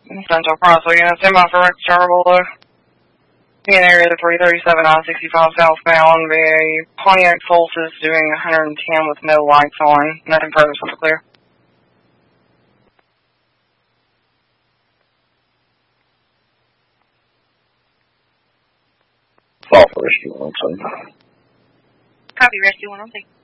Central Crossway, unit, stand by for wreck charter below. In area the 337 I-65 southbound, the Pontiac Solstice doing 110 with no lights on. Nothing further, so clear. Fall for Rescue 117. Copy, Rescue 117.